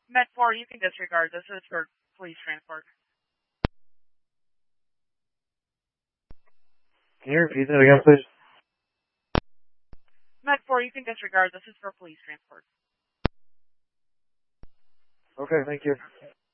Med 4, you can disregard. This is for police transport. Can you repeat that again, please? Med 4, you can disregard. This is for police transport. Okay, thank you.